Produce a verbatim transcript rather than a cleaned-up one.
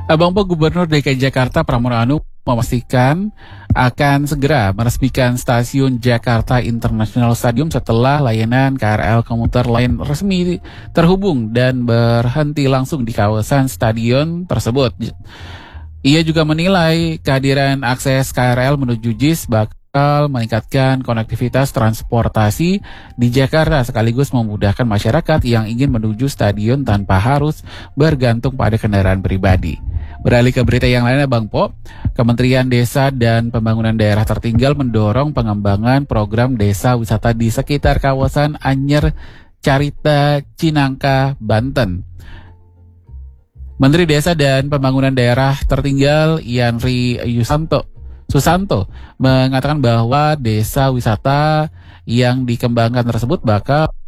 Abang Po Gubernur D K I Jakarta Pramono Anung memastikan akan segera meresmikan stasiun Jakarta International Stadium setelah layanan K R L komuter lain resmi terhubung dan berhenti langsung di kawasan stadion tersebut. Ia juga menilai kehadiran akses K R L menuju J I S bakal meningkatkan konektivitas transportasi di Jakarta sekaligus memudahkan masyarakat yang ingin menuju stadion tanpa harus bergantung pada kendaraan pribadi. Beralih ke berita yang lainnya, Bang Po, Kementerian Desa dan Pembangunan Daerah Tertinggal mendorong pengembangan program desa wisata di sekitar kawasan Anyer, Carita, Cinangka, Banten. Menteri Desa dan Pembangunan Daerah Tertinggal Yanri Yusanto Susanto mengatakan bahwa desa wisata yang dikembangkan tersebut bakal